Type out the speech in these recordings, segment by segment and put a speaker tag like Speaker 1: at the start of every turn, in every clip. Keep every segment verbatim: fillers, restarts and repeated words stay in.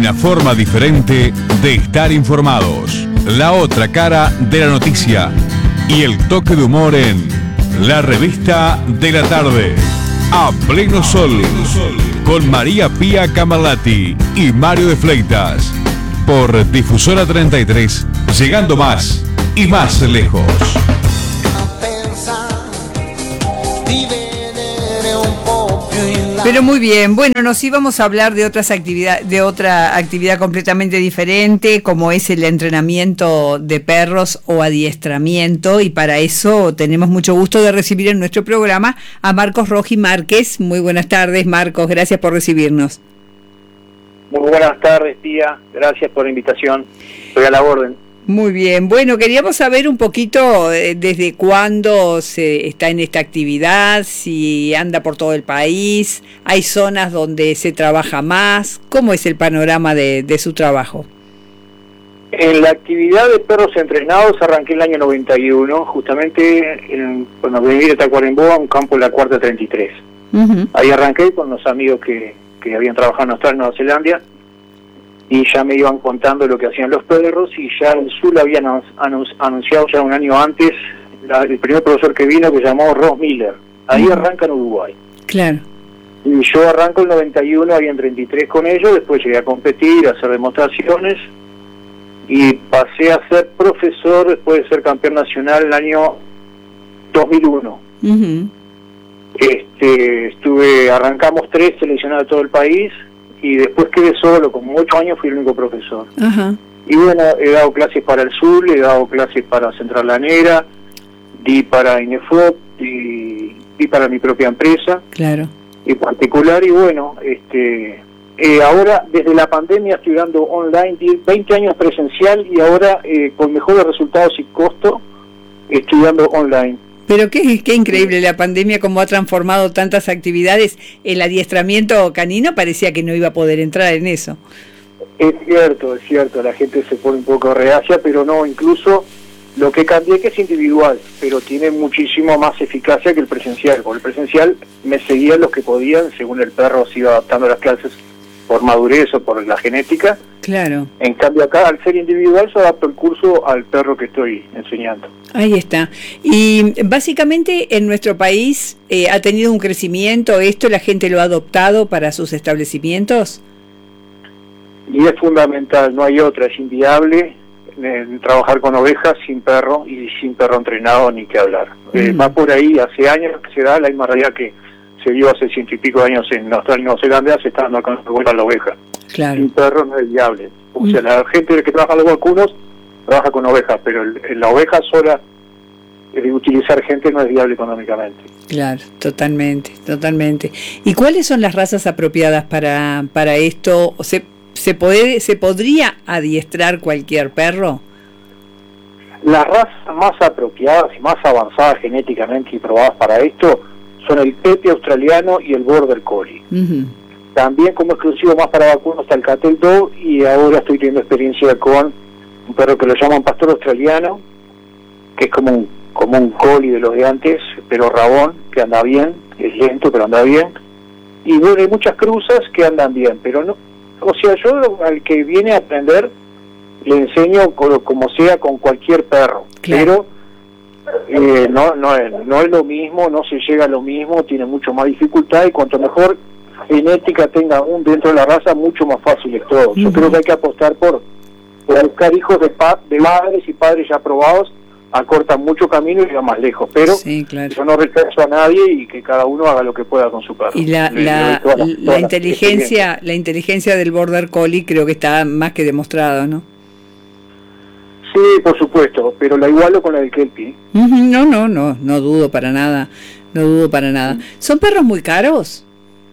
Speaker 1: Una forma diferente de estar informados. La otra cara de la noticia. Y el toque de humor en La Revista de la Tarde. A pleno sol. Con María Pía Camarlati y Mario de Fleitas. Por Difusora treinta y tres. Llegando más y más lejos.
Speaker 2: Pero muy bien, bueno, nos íbamos a hablar de otras actividades, de otra actividad completamente diferente, como es el entrenamiento de perros o adiestramiento, y para eso tenemos mucho gusto de recibir en nuestro programa a Marcos Roji Márquez. Muy buenas tardes, Marcos, gracias por recibirnos.
Speaker 3: Muy buenas tardes, tía, gracias por la invitación, estoy a la orden.
Speaker 2: Muy bien, bueno, queríamos saber un poquito eh, desde cuándo se está en esta actividad, si anda por todo el país, hay zonas donde se trabaja más, ¿cómo es el panorama de, de su trabajo?
Speaker 3: En la actividad de perros entrenados arranqué en el año noventa y uno, justamente en, cuando viví de Tacuarembó, a un campo de la Cuarta treinta y tres. Uh-huh. Ahí arranqué con los amigos que, que habían trabajado en Australia, Nueva Zelanda, y ya me iban contando lo que hacían los perros, y ya el sur habían anunciado ya un año antes la, el primer profesor que vino, que se llamó Ross Miller. Ahí uh-huh. arranca en Uruguay.
Speaker 2: Claro.
Speaker 3: Y yo arranco en el noventa y uno, habían treinta y tres con ellos, después llegué a competir, a hacer demostraciones, y pasé a ser profesor después de ser campeón nacional el año dos mil uno. Uh-huh. Este, estuve, arrancamos tres seleccionados de todo el país, y después quedé solo, como ocho años fui el único profesor. Uh-huh. Y bueno, he dado clases para el sur, he dado clases para Central Lanera, di para INEFOP, di, di para mi propia empresa,
Speaker 2: claro,
Speaker 3: en particular, y bueno, este eh, ahora desde la pandemia estoy dando online, di veinte años presencial, y ahora eh, con mejores resultados y costo, estoy dando online.
Speaker 2: Pero qué, qué increíble la pandemia, cómo ha transformado tantas actividades. El adiestramiento canino parecía que no iba a poder entrar en eso.
Speaker 3: Es cierto, es cierto, la gente se pone un poco reacia, pero no, incluso lo que cambié que es individual, pero tiene muchísimo más eficacia que el presencial. Por el presencial me seguían los que podían, según el perro se iba adaptando a las clases por madurez o por la genética.
Speaker 2: Claro.
Speaker 3: En cambio acá, al ser individual, yo adapto el curso al perro que estoy enseñando.
Speaker 2: Ahí está. Y básicamente en nuestro país eh, ha tenido un crecimiento esto, la gente lo ha adoptado para sus establecimientos.
Speaker 3: Y es fundamental, no hay otra, es inviable eh, trabajar con ovejas sin perro y sin perro entrenado, ni que hablar. Mm. Eh, va por ahí, hace años que se da la misma realidad que se vio hace ciento y pico de años en Australia y Nueva Zelanda, se está dando acá en la oveja.
Speaker 2: Claro.
Speaker 3: Sin perro no es viable. O sea, la gente que trabaja en los vacunos trabaja con ovejas, pero el, el, la oveja sola, de utilizar gente, no es viable económicamente.
Speaker 2: Claro, totalmente, totalmente. ¿Y cuáles son las razas apropiadas para para esto? ¿Se, se, puede, ¿Se podría adiestrar cualquier perro?
Speaker 3: Las razas más apropiadas y más avanzadas genéticamente y probadas para esto son el Pepe australiano y el Border Collie. Uh-huh. También como exclusivo más para vacunos está el Cattle Dog, y ahora estoy teniendo experiencia con un perro que lo llaman pastor australiano, que es como un, como un collie de los de antes, pero rabón, que anda bien, es lento pero anda bien, y bueno, hay muchas cruzas que andan bien, pero no, o sea, yo al que viene a aprender le enseño como, como sea con cualquier perro, claro. Pero eh, no, no, es, no es lo mismo, no se llega a lo mismo, tiene mucho más dificultad, y cuanto mejor genética tenga un dentro de la raza, mucho más fácil es todo. Yo uh-huh. creo que hay que apostar por, por buscar hijos de, pa, de madres y padres ya probados, acortan mucho camino y llegan más lejos, pero sí, claro. Yo no rechazo a nadie, y que cada uno haga lo que pueda con su perro.
Speaker 2: Y la, le, la, le toda la, toda la inteligencia la inteligencia del Border Collie creo que está más que demostrado, ¿no?
Speaker 3: Sí, por supuesto, pero la igualo con la del Kelpie.
Speaker 2: Uh-huh. No, no, no, no dudo para nada, no dudo para nada. ¿Son perros muy caros?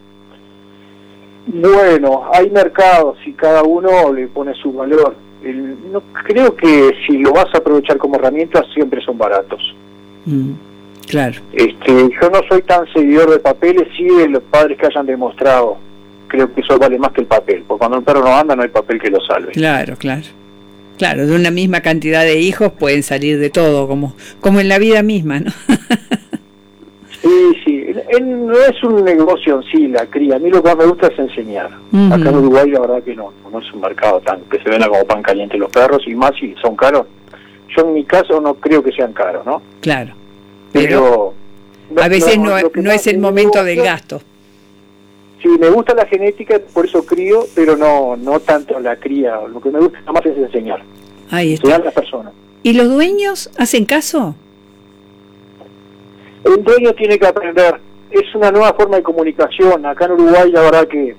Speaker 3: Bueno, hay mercados y cada uno le pone su valor. El, no creo que si lo vas a aprovechar como herramienta siempre son baratos.
Speaker 2: Mm, claro.
Speaker 3: Este, yo no soy tan seguidor de papeles, sí de los padres que hayan demostrado. Creo que eso vale más que el papel, porque cuando un perro no anda no hay papel que lo salve.
Speaker 2: Claro, claro. Claro, de una misma cantidad de hijos pueden salir de todo, como como en la vida misma, ¿no?
Speaker 3: Sí, sí. En, no es un negocio en sí la cría, a mí lo que más me gusta es enseñar. Uh-huh. Acá en Uruguay la verdad que no, no es un mercado tan que se venda como pan caliente los perros, y más si son caros. Yo en mi caso no creo que sean caros, ¿no?
Speaker 2: Claro.
Speaker 3: Pero,
Speaker 2: pero a veces no, no, no es el momento del gasto.
Speaker 3: Sí, me gusta la genética, por eso crío, pero no no tanto la cría. Lo que me gusta más es enseñar.
Speaker 2: Ahí está.
Speaker 3: Enseñar a las personas.
Speaker 2: ¿Y los dueños hacen caso?
Speaker 3: El dueño tiene que aprender. Es una nueva forma de comunicación. Acá en Uruguay la verdad que